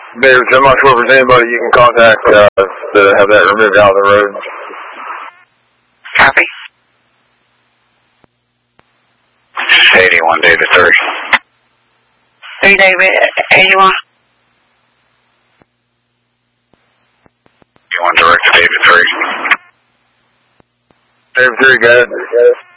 David, I'm not sure if there's anybody you can contact to have that removed out of the road. Copy. 81, David 3. 3 David, 81. 81, direct to David 3. David 3, go ahead.